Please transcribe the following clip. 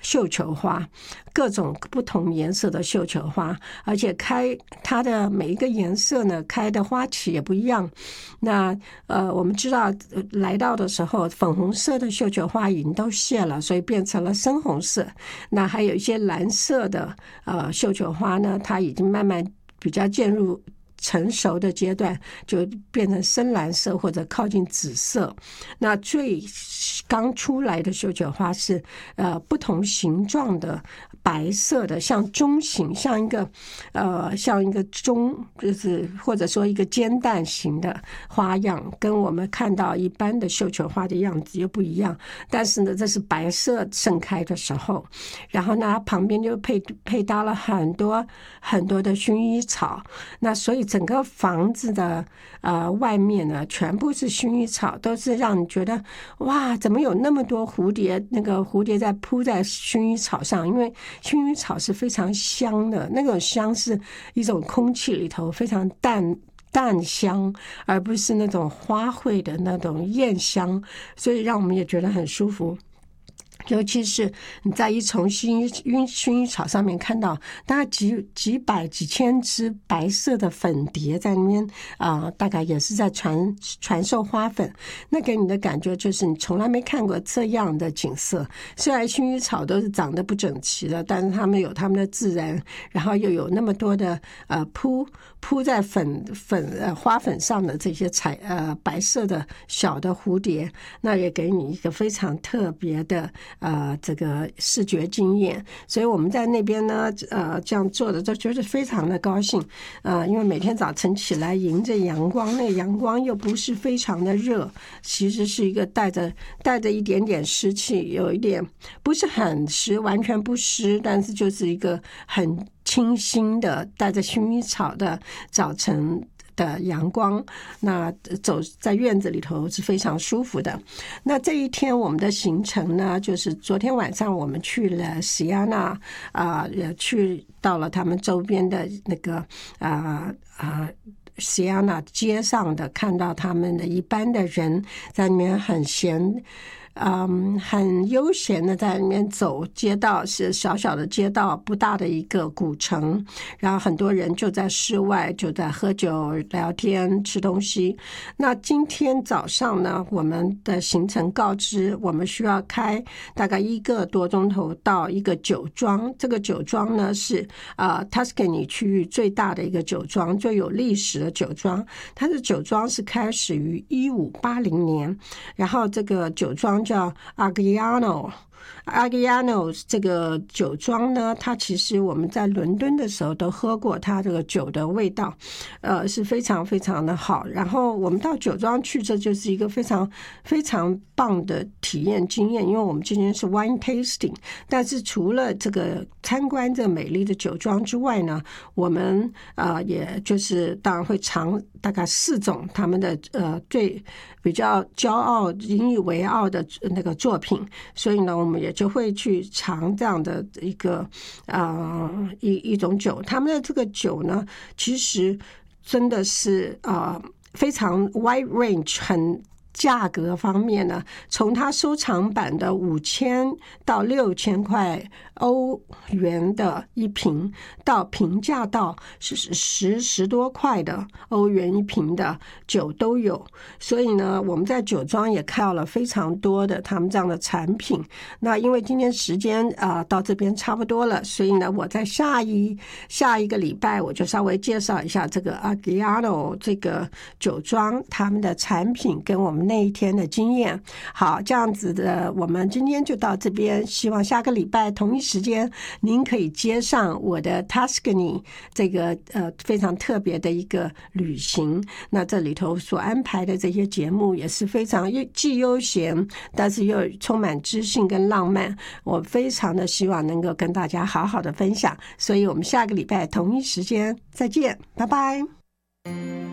绣球花，各种不同颜色的绣球花，而且它的每一个颜色呢，开的花期也不一样。那我们知道来到的时候，粉红色的绣球花已经都谢了，所以变成了深红色。那还有一些蓝色的绣球花呢，它已经慢慢比较渐入成熟的阶段，就变成深蓝色或者靠近紫色。那最刚出来的绣球花是不同形状的白色的，像钟形，像一个钟，就是或者说一个煎蛋形的花样，跟我们看到一般的绣球花的样子又不一样。但是呢，这是白色盛开的时候，然后呢，它旁边就配搭了很多很多的薰衣草。那所以整个房子的外面呢，全部是薰衣草，都是让你觉得哇，怎么有那么多蝴蝶？那个蝴蝶在扑在薰衣草上，因为薰衣草是非常香的，那种香是一种空气里头非常淡香，而不是那种花卉的那种艳香，所以让我们也觉得很舒服。尤其是你在一丛薰衣草上面看到大概几百几千只白色的粉蝶在那边大概也是在传授花粉，那给你的感觉就是你从来没看过这样的景色。虽然薰衣草都是长得不整齐的，但是它们有它们的自然，然后又有那么多的铺在花粉上的这些白色的小的蝴蝶，那也给你一个非常特别的这个视觉经验。所以我们在那边呢这样做的就觉得非常的高兴因为每天早晨起来迎着阳光，那个阳光又不是非常的热，其实是一个带着一点点湿气，有一点不是很湿，完全不湿，但是就是一个很清新的带着薰衣草的早晨的阳光，那走在院子里头是非常舒服的。那这一天我们的行程呢，就是昨天晚上我们去了西安纳也去到了他们周边的那个西安纳街上的，看到他们的一般的人在里面很悠闲的在里面走，街道是小小的街道，不大的一个古城，然后很多人就在室外就在喝酒聊天吃东西。那今天早上呢，我们的行程告知我们需要开大概1个多钟头到一个酒庄，这个酒庄呢是Tuscany 区域最大的一个酒庄，最有历史的酒庄。它的酒庄是开始于1580年，然后这个酒庄叫 Agliano 这个酒庄呢，它其实我们在伦敦的时候都喝过它这个酒的味道是非常非常的好。然后我们到酒庄去，这就是一个非常非常棒的体验经验，因为我们今天是 wine tasting， 但是除了这个参观这美丽的酒庄之外呢，我们也就是当然会尝大概4种他们的最比较骄傲引以为傲的那个作品，所以呢我们也就会去尝这样的一个一种酒。他们的这个酒呢，其实真的是非常 wide range， 很价格方面呢，从它收藏版的5000到6000块欧元的一瓶，到平价到10多块的欧元一瓶的酒都有。所以呢，我们在酒庄也看到了非常多的他们这样的产品。那因为今天时间到这边差不多了，所以呢，我在下一个礼拜我就稍微介绍一下这个 Agliano 这个酒庄他们的产品跟我们那一天的经验。好，这样子的我们今天就到这边，希望下个礼拜同一时间您可以接上我的 Tuscany 这个非常特别的一个旅行。那这里头所安排的这些节目也是非常既悠闲，但是又充满知性跟浪漫，我非常的希望能够跟大家好好的分享。所以我们下个礼拜同一时间再见，拜拜。